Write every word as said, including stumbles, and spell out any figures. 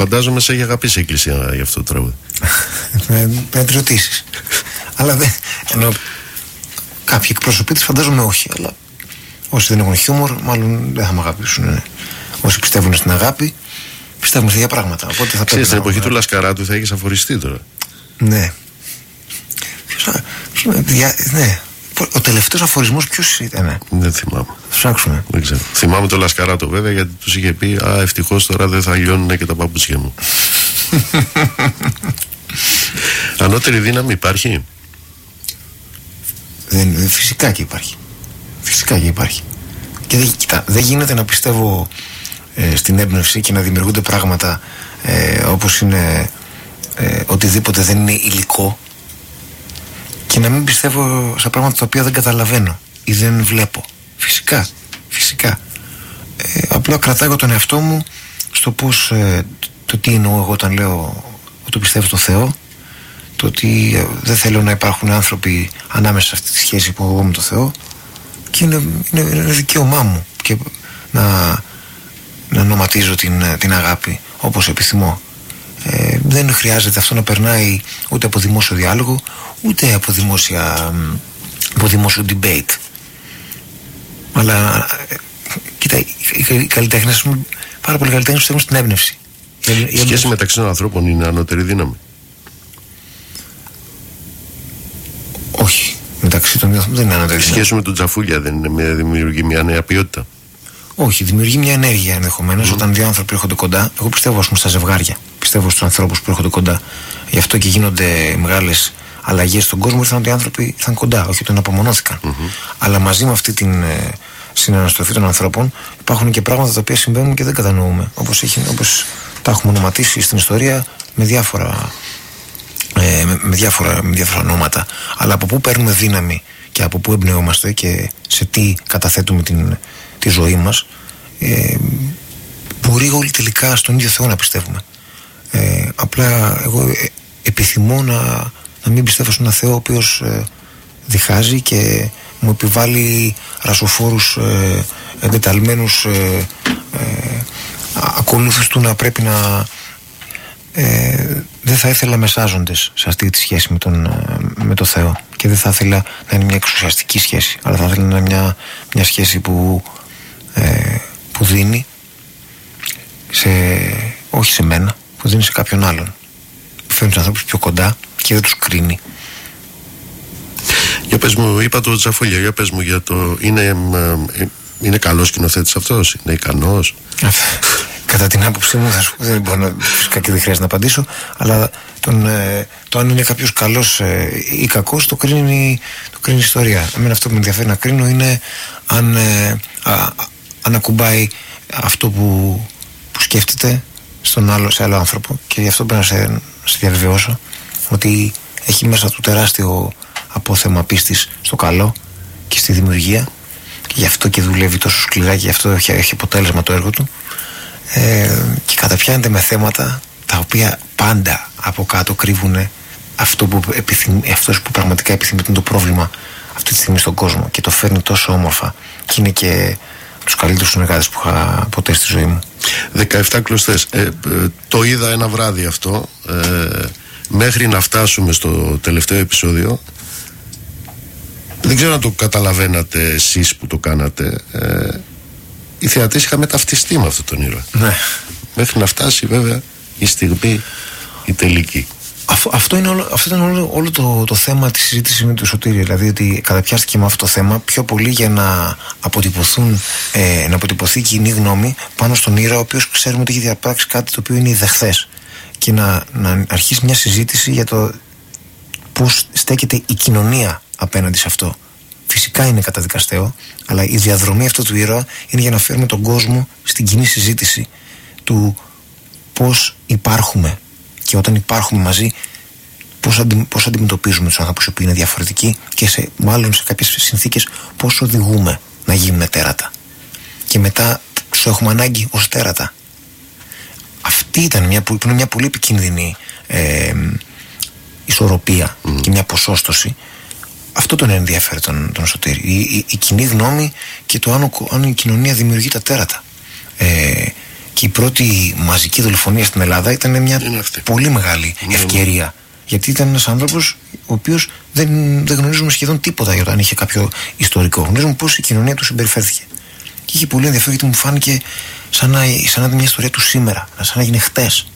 Φαντάζομαι σε έχει αγαπήσει η Εκκλησία για αυτό το τραγούδι. Να τη ρωτήσεις. Αλλά δεν. Ενώ κάποιοι εκπροσωποί της φαντάζομαι όχι. Αλλά όσοι δεν έχουν χιούμορ, μάλλον δεν θα με αγαπήσουν. Ναι. Όσοι πιστεύουν στην αγάπη, πιστεύουν σε ίδια πράγματα. Οπότε θα ξέρεις, στην εποχή του Λασκαράτου θα έχεις αφοριστεί τώρα. Ναι. Ναι. Ο τελευταίος αφορισμός ποιος ήταν? Δεν θυμάμαι. Θα ψάξουμε. Δεν ξέρω. Θυμάμαι το Λασκαράτο βέβαια, γιατί τους είχε πει «Α, ευτυχώς τώρα δεν θα λιώνουν και τα παπούτσια μου». Ανώτερη δύναμη υπάρχει? Δεν, φυσικά και υπάρχει. Φυσικά και υπάρχει. Και δεν, κοίτα, δεν γίνεται να πιστεύω ε, στην έμπνευση και να δημιουργούνται πράγματα ε, όπως είναι ε, οτιδήποτε δεν είναι υλικό, και να μην πιστεύω σε πράγματα τα οποία δεν καταλαβαίνω ή δεν βλέπω. Φυσικά, φυσικά. Ε, απλά κρατάω τον εαυτό μου στο πώς, ε, το τι εννοώ εγώ όταν λέω ότι πιστεύω στο Θεό, το ότι ε, δεν θέλω να υπάρχουν άνθρωποι ανάμεσα σε αυτή τη σχέση που έχω εγώ με το Θεό, και είναι, είναι, είναι δικαίωμά μου και να, να ονοματίζω την, την αγάπη όπως επιθυμώ. Ε, δεν χρειάζεται αυτό να περνάει ούτε από δημόσιο διάλογο, ούτε από, δημόσια, από δημόσιο debate. Αλλά ε, κοίτα, οι, οι καλλιτέχνες, πάρα πολλοί καλλιτέχνες πιστεύουν στην έμπνευση. Η σχέση έμπνευση μεταξύ των ανθρώπων είναι ανώτερη δύναμη? Όχι, μεταξύ των ανθρώπων δεν είναι ανώτερη δύναμη. Η σχέση με τον Τζαφούλια δεν είναι μια, δημιουργεί μια νέα ποιότητα? Όχι, δημιουργεί μια ενέργεια ενδεχομένως mm. όταν δύο άνθρωποι έρχονται κοντά. Εγώ πιστεύω, ας πούμε, στα ζευγάρια. Πιστεύω στους ανθρώπους που έρχονται κοντά. Γι' αυτό και γίνονται μεγάλες αλλαγές στον κόσμο. Ήρθαν ότι οι άνθρωποι ήρθαν κοντά, όχι όταν απομονώθηκαν. Mm-hmm. Αλλά μαζί με αυτή την ε, συναναστροφή των ανθρώπων υπάρχουν και πράγματα τα οποία συμβαίνουν και δεν κατανοούμε. Όπως, έχει, όπως τα έχουμε ονοματίσει στην ιστορία με διάφορα, ε, με, με, διάφορα, με διάφορα ονόματα. Αλλά από πού παίρνουμε δύναμη και από πού εμπνεόμαστε και σε τι καταθέτουμε την, τη ζωή μας, ε, μπορεί όλοι τελικά στον ίδιο Θεό να πιστεύουμε. Ε, απλά εγώ ε, επιθυμώ να, να μην πιστεύω σε ένα Θεό ο οποίος ε, διχάζει και μου επιβάλλει ρασοφόρους ε, εντεταλμένους ε, ε, ακολούθους του να πρέπει να ε, δεν θα ήθελα μεσάζοντες σε αυτή τη σχέση με τον, με τον Θεό, και δεν θα ήθελα να είναι μια εξουσιαστική σχέση, αλλά θα ήθελα να είναι μια, μια σχέση που, ε, που δίνει σε, όχι σε μένα, που δίνει σε κάποιον άλλον, που φέρνει τους ανθρώπους πιο κοντά και δεν τους κρίνει. Για πες μου, είπα το Τζαφούλια, για πες μου για το, είναι, είναι καλός σκηνοθέτης αυτός, είναι ικανός? Κατά την άποψή μου, θα σου, δεν μπορώ να, φυσικά και δεν χρειάζεται να απαντήσω, αλλά τον, ε, το αν είναι κάποιος καλός ε, ή κακός το κρίνει, το κρίνει η ιστορία. Εμένα αυτό που με ενδιαφέρει να κρίνω είναι αν, ε, α, α, αν ακουμπάει αυτό που, που σκέφτεται στον άλλο, σε άλλο άνθρωπο, και γι' αυτό πρέπει να σε, σε διαβεβαιώσω ότι έχει μέσα του τεράστιο απόθεμα πίστης στο καλό και στη δημιουργία, και γι' αυτό και δουλεύει τόσο σκληρά και γι' αυτό έχει, έχει αποτέλεσμα το έργο του. Ε, και καταπιάνεται με θέματα τα οποία πάντα από κάτω κρύβουν αυτό που, επιθυμ, αυτός που πραγματικά επιθυμεί το πρόβλημα αυτή τη στιγμή στον κόσμο, και το φέρνει τόσο όμορφα, και είναι και τους καλύτερους συνεργάτες που είχα ποτέ στη ζωή μου. δεκαεπτά κλωστές. ε, ε, το είδα ένα βράδυ αυτό, ε, μέχρι να φτάσουμε στο τελευταίο επεισόδιο. Δεν ξέρω αν το καταλαβαίνατε εσείς που το κάνατε. ε, Οι θεατές είχαμε ταυτιστεί με αυτόν τον ήρωα. Ναι. Μέχρι να φτάσει βέβαια η στιγμή η τελική. Αυτό, αυτό, είναι όλο, αυτό ήταν όλο, όλο το, το θέμα της συζήτησης με τον Σωτήρη. Δηλαδή ότι καταπιάστηκε με αυτό το θέμα πιο πολύ για να αποτυπωθούν, ε, να αποτυπωθεί κοινή γνώμη πάνω στον ήρωα, ο οποίος ξέρουμε ότι έχει διαπράξει κάτι το οποίο είναι ιδεχθές, και να, να αρχίσει μια συζήτηση για το πώς στέκεται η κοινωνία απέναντι σε αυτό. Φυσικά είναι καταδικαστέο, αλλά η διαδρομή αυτού του ήρωα είναι για να φέρουμε τον κόσμο στην κοινή συζήτηση του πώς υπάρχουμε, και όταν υπάρχουμε μαζί πώς, αντι, πώς αντιμετωπίζουμε τους άνθρωπους που είναι διαφορετικοί, και σε, μάλλον σε κάποιες συνθήκες πώς οδηγούμε να γίνουν τέρατα, και μετά τους έχουμε ανάγκη ως τέρατα. Αυτή ήταν μια, που είναι μια πολύ επικίνδυνη ε, ισορροπία mm. και μια ποσόστοση. Αυτό τον ενδιαφέρει τον, τον Σωτήρη, η, η, η κοινή γνώμη και το αν, αν η κοινωνία δημιουργεί τα τέρατα. Ε, Και η πρώτη μαζική δολοφονία στην Ελλάδα ήταν μια πολύ μεγάλη ευκαιρία. Ναι. Γιατί ήταν ένας άνθρωπος ο οποίος δεν, δεν γνωρίζουμε σχεδόν τίποτα για το αν είχε κάποιο ιστορικό. Γνωρίζουμε πώς η κοινωνία του συμπεριφέρθηκε. Και είχε πολύ ενδιαφέρον γιατί μου φάνηκε σαν να, σαν να ήταν μια ιστορία του σήμερα, σαν να γίνει χτες.